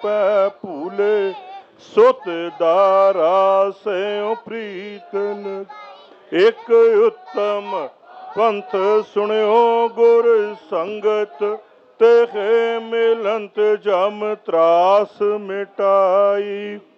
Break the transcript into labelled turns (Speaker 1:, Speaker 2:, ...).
Speaker 1: ਪੈ ਭੂਲੇ, ਸੁਤ ਦਾਰਾ ਸਿਉ ਪ੍ਰੀਤਨ। ਇੱਕ ਉੱਤਮ ਪੰਥ ਸੁਣਿਓ ਗੁਰ ਸੰਗਤ, ਤੇ ਮਿਲੰਤ ਜਮ ਤਰਾਸ ਮਿਟਾਈ।